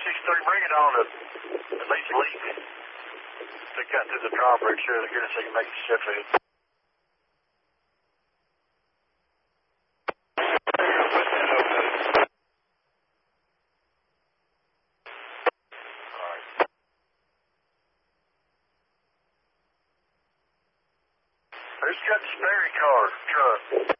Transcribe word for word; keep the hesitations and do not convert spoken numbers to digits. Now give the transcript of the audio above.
sixty-three, bring it on to at least Leak. They got through the drawbridge here to get us so you can make the Sheffield. Who's got the Sperry car truck?